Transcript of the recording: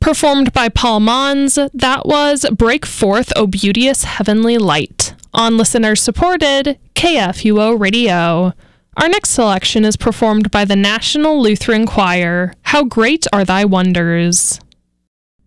Performed by Paul Mons, that was Break Forth, O Beauteous Heavenly Light, on listener-supported KFUO Radio. Our next selection is performed by the National Lutheran Choir, How Great Are Thy Wonders.